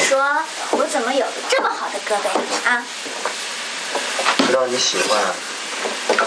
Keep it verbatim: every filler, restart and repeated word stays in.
说我怎么有个这么好的胳膊啊？ 知道你喜欢啊。